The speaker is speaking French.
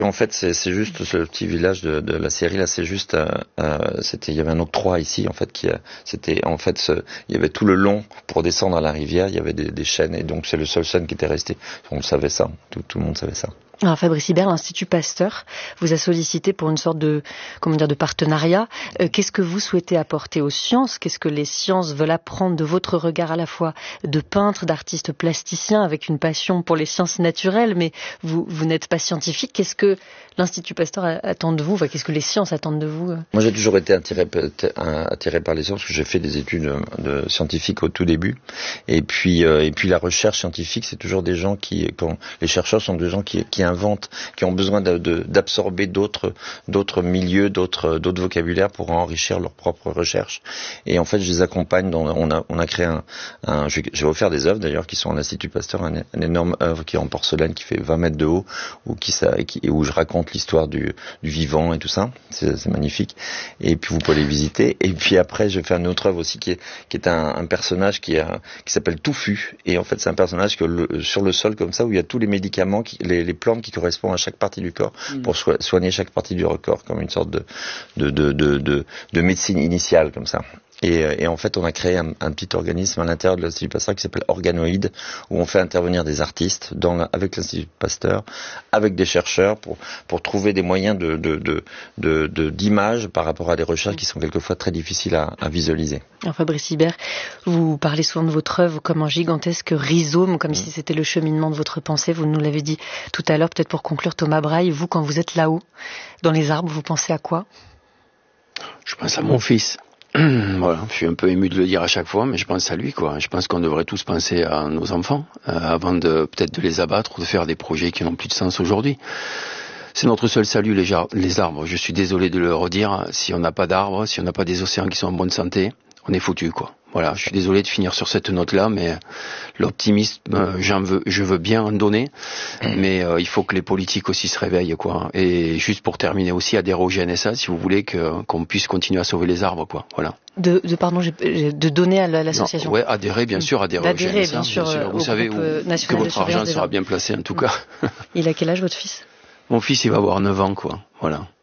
En fait, c'est juste ce petit village de la série là. C'est juste, il y avait un octroi ici en fait il y avait tout le long pour descendre à la rivière. Il y avait des chênes et donc c'est le seul chêne qui était resté. On savait ça. Tout le monde savait ça. Alors Fabrice Hibert, l'Institut Pasteur vous a sollicité pour une sorte de partenariat. Qu'est-ce que vous souhaitez apporter aux sciences ? Qu'est-ce que les sciences veulent apprendre de votre regard à la fois de peintre, d'artiste plasticien avec une passion pour les sciences naturelles, mais vous n'êtes pas scientifique. Qu'est-ce que l'Institut Pasteur attend de vous ? Qu'est-ce que les sciences attendent de vous ? Moi, j'ai toujours été attiré par les sciences, parce que j'ai fait des études de scientifiques au tout début. Et puis la recherche scientifique, c'est toujours des gens les chercheurs sont des gens qui inventent, qui ont besoin d'absorber d'autres milieux, d'autres vocabulaires pour enrichir leur propre recherche. Et en fait, je les accompagne. On a créé j'ai offert des œuvres d'ailleurs qui sont à l'Institut Pasteur, une énorme œuvre qui est en porcelaine, qui fait 20 mètres de haut, où je raconte l'histoire du vivant et tout ça. C'est magnifique. Et puis vous pouvez les visiter. Et puis après, je fais une autre œuvre aussi qui est un personnage qui s'appelle Touffu. Et en fait, c'est un personnage sur le sol comme ça, où il y a tous les médicaments, les plantes qui correspondent à chaque partie du corps pour soigner chaque partie du corps, comme une sorte de médecine initiale comme ça. Et en fait, on a créé un petit organisme à l'intérieur de l'Institut Pasteur qui s'appelle Organoïde, où on fait intervenir des artistes avec l'Institut Pasteur, avec des chercheurs pour trouver des moyens d'image par rapport à des recherches qui sont quelquefois très difficiles à visualiser. Alors Fabrice Hibert, vous parlez souvent de votre œuvre comme un gigantesque rhizome, comme si c'était le cheminement de votre pensée. Vous nous l'avez dit tout à l'heure, peut-être pour conclure, Thomas Braille, vous, quand vous êtes là-haut, dans les arbres, vous pensez à quoi ? Je pense à mon fils. Voilà, je suis un peu ému de le dire à chaque fois, mais je pense à lui, quoi. Je pense qu'on devrait tous penser à nos enfants avant peut-être de les abattre ou de faire des projets qui n'ont plus de sens aujourd'hui. C'est notre seul salut, les arbres. Je suis désolé de le redire. Si on n'a pas d'arbres, si on n'a pas des océans qui sont en bonne santé, on est foutu, quoi. Voilà, je suis désolé de finir sur cette note-là, mais l'optimisme, je veux bien en donner, mais il faut que les politiques aussi se réveillent, quoi. Et juste pour terminer aussi, adhérer au GNSA, si vous voulez qu'on puisse continuer à sauver les arbres, quoi. Voilà. De donner à l'association. Ouais, adhérer, bien sûr, adhérer au GNSA. Bien sûr. Vous savez que votre argent sera bien placé, en tout cas. Il a quel âge, votre fils ? Mon fils, il va avoir 9 ans, quoi. Voilà.